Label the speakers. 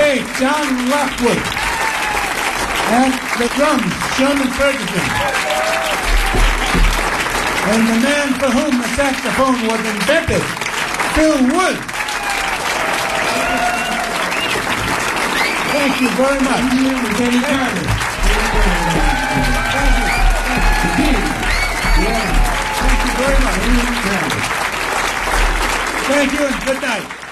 Speaker 1: bass, John Lockwood. At the drums, Sherman Ferguson. And the man for whom the saxophone was invented, Phil Wood. Thank you very much.
Speaker 2: Danny Carter.
Speaker 1: Thank you very much. Thank you and good night.